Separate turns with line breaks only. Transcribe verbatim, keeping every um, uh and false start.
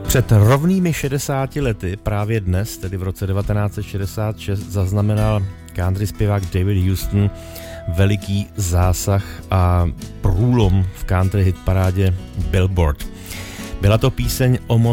Před rovnými šedesáti lety, právě dnes, tedy v roce devatenáct set šedesát šest, zaznamenal country zpěvák David Houston veliký zásah a průlom v country hitparádě Billboard. Byla to píseň Almost